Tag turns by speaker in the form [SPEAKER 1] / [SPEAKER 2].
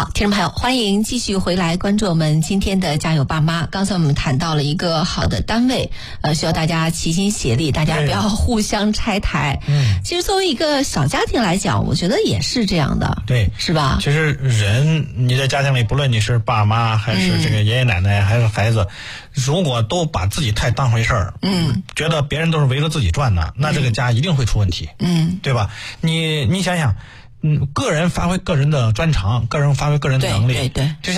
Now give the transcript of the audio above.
[SPEAKER 1] 好，听众朋友，欢迎继续回来关注我们今天的加油爸妈。刚才我们谈到了一个好的单位，需要大家齐心协力，大家不要互相拆台。其实作为一个小家庭来讲，我觉得也是这样的，
[SPEAKER 2] 对，
[SPEAKER 1] 是吧？
[SPEAKER 2] 其实你在家庭里，不论你是爸妈还是这个爷爷奶奶还是孩子，如果都把自己太当回事儿，觉得别人都是围着自己转的，那这个家一定会出问题，对吧？你想想。个人发挥个人的专长，个人发挥个人的能力，
[SPEAKER 1] 对。